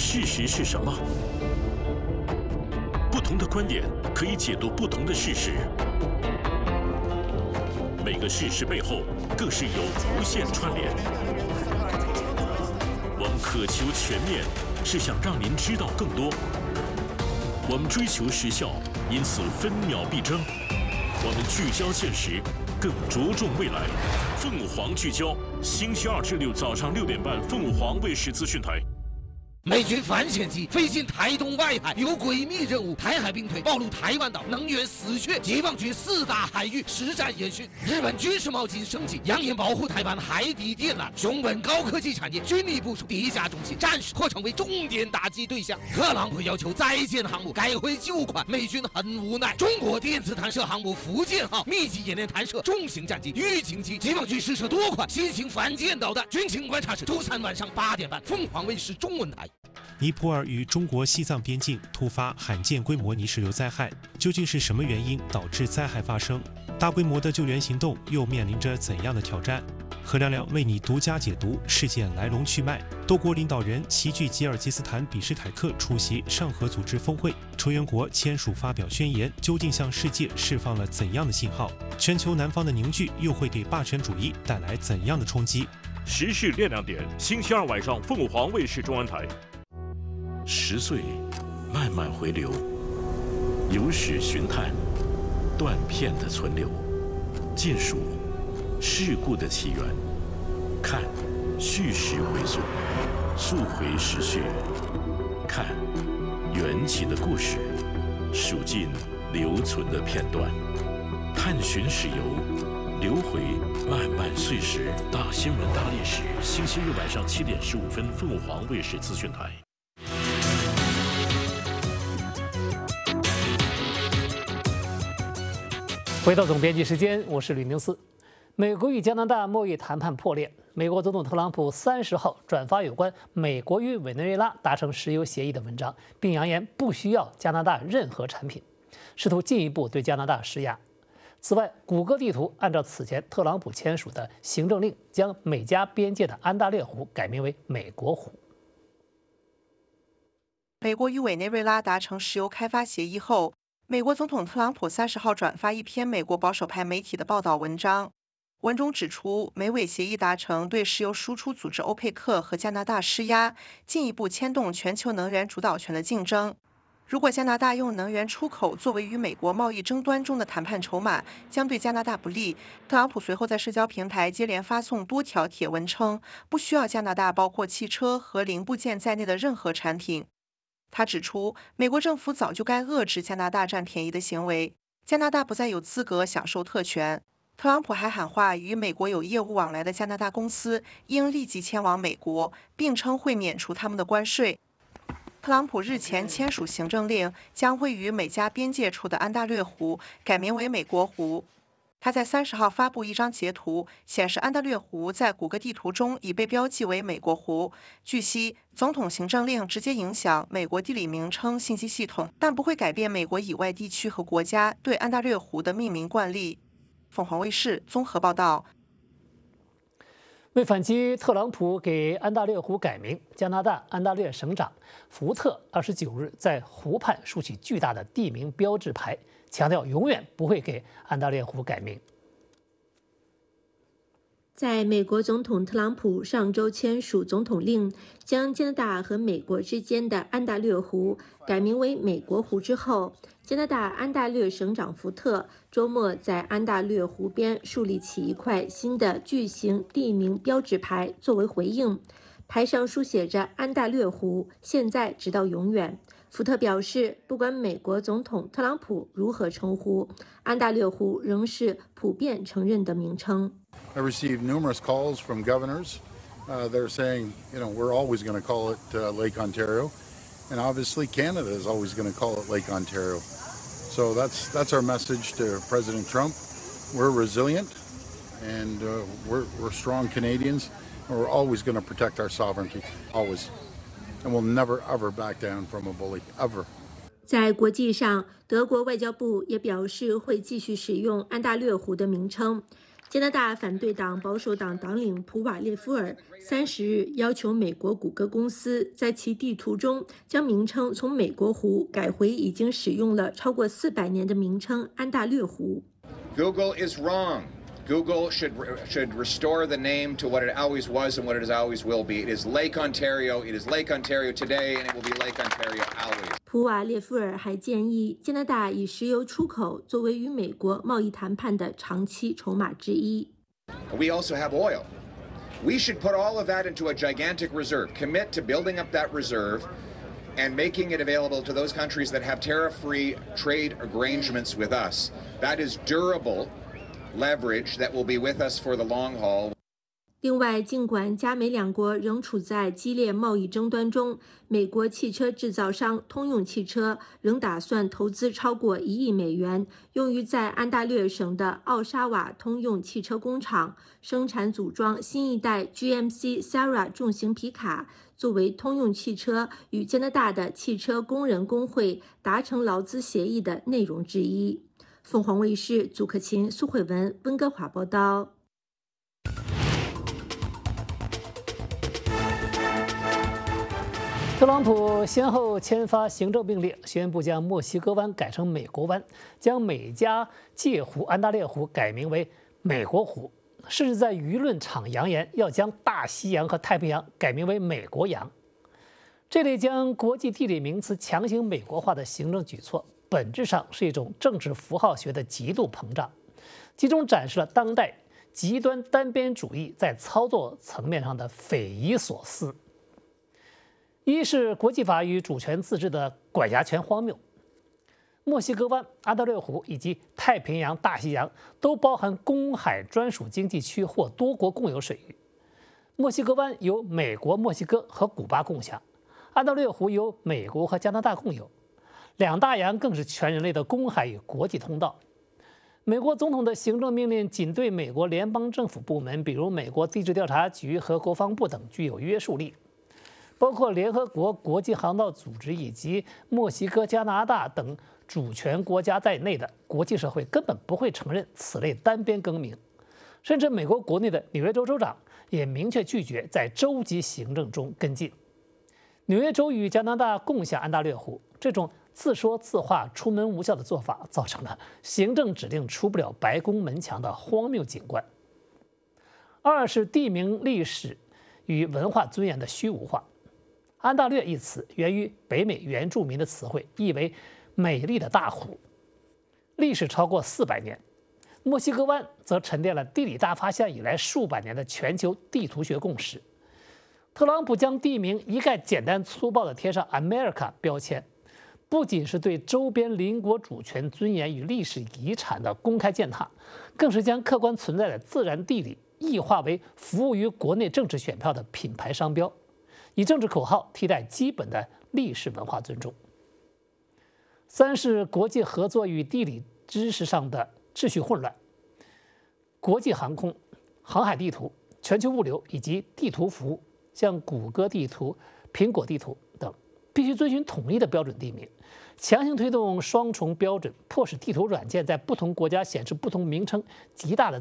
事实是什么？不同的观点可以解读不同的事实，每个事实背后更是有无限串联。我们渴求全面，是想让您知道更多。我们追求时效，因此分秒必争。我们聚焦现实，更着重未来。凤凰聚焦，星期2至6早上6点半，凤凰卫视资讯台。 美军反潜机飞进台东外海，有诡秘任务。台海兵推暴露台湾岛能源死穴，解放军4大海域实战演训。日本军事冒进升级，扬言保护台湾海底电缆。熊本高科技产业军力部署地下中心，暂时或成为重点打击对象。特朗普要求再建航母，改回旧款，美军很无奈。中国电子弹射航母福建号密集演练弹射重型战机预警机，解放军试射多款新型反舰导弹。军情观察室，周3晚上8点半，凤凰卫视中文台。 尼泊尔与中国西藏边境突发罕见规模泥石流灾害，究竟是什么原因导致灾害发生？大规模的救援行动又面临着怎样的挑战？何亮亮为你独家解读事件来龙去脉。多国领导人齐聚吉尔吉斯坦比什凯克出席上合组织峰会，成员国签署发表宣言，究竟向世界释放了怎样的信号？全球南方的凝聚又会给霸权主义带来怎样的冲击？ 时事练亮点，星期2晚上凤凰卫视中文台。10岁，慢慢回流，有史寻探，断片的存留，尽数事故的起源，看叙事回溯，溯回时序，看缘起的故事，数尽留存的片段，探寻史游，流回漫漫岁时。大新闻大历史，星期日晚上7点15分，凤凰卫视资讯台。 回到总编辑时间，我是吕明思。美国与加拿大贸易谈判破裂，美国总统特朗普30号转发有关美国与委内瑞拉达成石油协议的文章，并扬言不需要加拿大任何产品，试图进一步对加拿大施压。此外，谷歌地图按照此前特朗普签署的行政令，将美加边界的安大略湖改名为美国湖。 美国与委内瑞拉达成石油开发协议后，美国总统特朗普30号转发一篇美国保守派媒体的报道文章，文中指出，美委协议达成对石油输出组织欧佩克和加拿大施压，进一步牵动全球能源主导权的竞争。如果加拿大用能源出口作为与美国贸易争端中的谈判筹码，将对加拿大不利。特朗普随后在社交平台接连发送多条帖文称，不需要加拿大包括汽车和零部件在内的任何产品。他指出，美国政府早就该遏制加拿大占便宜的行为，加拿大不再有资格享受特权。特朗普还喊话，与美国有业务往来的加拿大公司应立即迁往美国，并称会免除他们的关税。特朗普日前签署行政令，将位于美加边界处的安大略湖改名为美国湖。他在30号发布一张截图，显示安大略湖在谷歌地图中已被标记为美国湖。据悉，总统行政令直接影响美国地理名称信息系统，但不会改变美国以外地区和国家对安大略湖的命名惯例。凤凰卫视综合报道。 为反击特朗普给安大略湖改名，加拿大安大略省长福特29日在湖畔竖起巨大的地名标志牌，强调永远不会给安大略湖改名。 在美国总统特朗普上周签署总统令，将加拿大和美国之间的安大略湖改名为美国湖之后，加拿大安大略省长福特周末在安大略湖边树立起一块新的巨型地名标志牌作为回应，牌上书写着“安大略湖，现在直到永远”。福特表示，不管美国总统特朗普如何称呼，安大略湖仍是普遍承认的名称。 I received numerous calls from governors. They're saying, we're always going to call it Lake Ontario, and obviously Canada is always going to call it Lake Ontario. So that's our message to President Trump. We're resilient, and we're strong Canadians, and we're always going to protect our sovereignty, always. And we'll never, ever back down from a bully, ever. 在国际上，德国外交部也表示会继续使用安大略湖的名称。 加拿大反对党保守党党领普瓦列夫尔30日要求美国谷歌公司在其地图中将名称从美国湖改回已经使用了超过400年的名称安大略湖。 Google is wrong. Google should restore the name to what it always was and what it always will be. It is Lake Ontario. It is Lake Ontario today, and it will be Lake Ontario always. 普瓦列夫尔还建议加拿大以石油出口作为与美国贸易谈判的长期筹码之一。 We also have oil. We should put all of that into a gigantic reserve. Commit to building up that reserve and making it available to those countries that have tariff-free trade arrangements with us. That is durable leverage that will be with us for the long haul. 另外，尽管加美两国仍处在激烈贸易争端中，美国汽车制造商通用汽车仍打算投资超过1亿美元，用于在安大略省的奥沙瓦通用汽车工厂生产组装新一代 GMC Sierra 重型皮卡，作为通用汽车与加拿大的汽车工人工会达成劳资协议的内容之一。凤凰卫视祖克勤、苏慧文、温哥华报道。 特朗普先后签发行政命令，宣布将墨西哥湾改成美国湾，将美加界湖安大略湖改名为美国湖，甚至在舆论场扬言要将大西洋和太平洋改名为美国洋。这类将国际地理名词强行美国化的行政举措，本质上是一种政治符号学的极度膨胀，集中展示了当代极端单边主义在操作层面上的匪夷所思。一是国际法与主权自治的管辖权荒谬。墨西哥湾、安大略湖以及太平洋、大西洋都包含公海专属经济区或多国共有水域。墨西哥湾由美国、墨西哥和古巴共享，安大略湖由美国和加拿大共有。两大洋更是全人类的公海与国际通道。美国总统的行政命令仅对美国联邦政府部门，比如美国地质调查局和国防部等具有约束力。包括联合国国际航道组织以及墨西哥、加拿大等主权国家在内的国际社会根本不会承认此类单边更名，甚至美国国内的纽约州州长也明确拒绝在州级行政中跟进。纽约州与加拿大共享安大略湖，这种自说自话、出门无效的做法，造成了行政指令出不了白宫门墙的荒谬景观。二是地名历史与文化尊严的虚无化。安大略一词源于北美原住民的词汇，意为美丽的大湖，历史超过400年。墨西哥湾则沉淀了地理大发现以来数百年的全球地图学共识。特朗普将地名一概简单粗暴地贴上 America 标签，不仅是对周边邻国主权尊严与历史遗产的公开践踏，更是将客观存在的自然地理异化为服务于国内政治选票的品牌商标，以政治口号替代基本的历史文化尊重。三是国际合作与地理知识上的秩序混乱。国际航空、航海地图、全球物流以及地图服务，像谷歌地图、苹果地图等，必须遵循统一的标准地名，强行推动双重标准，迫使地图软件在不同国家显示不同名称，极大的